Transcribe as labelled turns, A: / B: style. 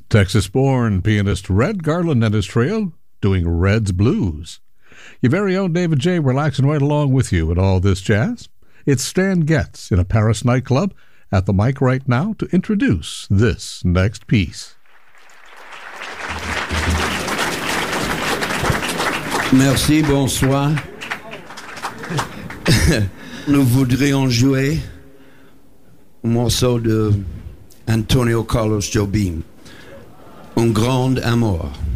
A: Texas-born pianist Red Garland and his trio doing Red's Blues. Your very own David J. relaxing right along with you in all this jazz. It's Stan Getz in a Paris nightclub at the mic right now to introduce this next piece.
B: Merci, bonsoir. Nous voudrions jouer un morceau de Antonio Carlos Jobim, Un Grand Amour.